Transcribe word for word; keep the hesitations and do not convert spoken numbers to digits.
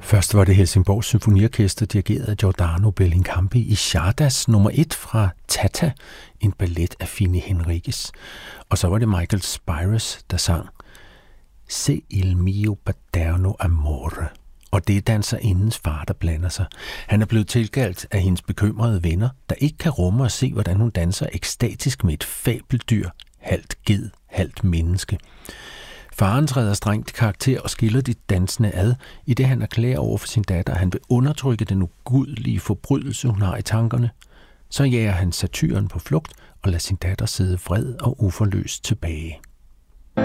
Først var det Helsingborgs Symfoniorkester, dirigeret af Giordano Bellincampi i Czardas nummer et fra Tata, en ballet af Fini Henriques. Og så var det Michael Spyros, der sang Se il mio paterno amore. Og det er danserindens far, der blander sig. Han er blevet tilkaldt af hendes bekymrede venner, der ikke kan rumme at se, hvordan hun danser ekstatisk med et fabeldyr, halvt ged, halvt menneske. Faren træder strengt karakter og skiller de dansende ad, i det han erklærer over for sin datter, at han vil undertrykke den ugudelige forbrydelse, hun har i tankerne. Så jager han satyren på flugt og lader sin datter sidde vred og uforløst tilbage.